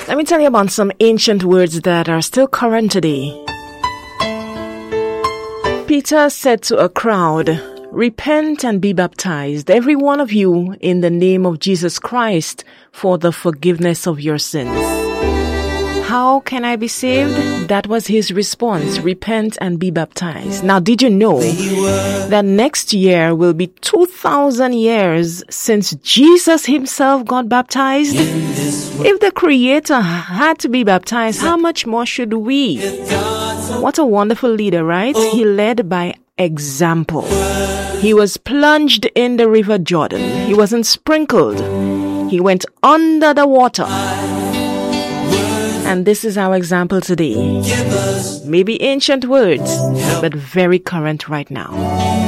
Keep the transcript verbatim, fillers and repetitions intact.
Let me tell you about some ancient words that are still current today. Peter said to a crowd, "Repent and be baptized, every one of you, in the name of Jesus Christ, for the forgiveness of your sins." How can I be saved? That was his response. Repent and be baptized. Now, did you know that next year will be two thousand years since Jesus himself got baptized? If the Creator had to be baptized, how much more should we? What a wonderful leader, right? He led by example. He was plunged in the river Jordan. He wasn't sprinkled. He went under the water. And this is our example today. Maybe ancient words, but very current right now.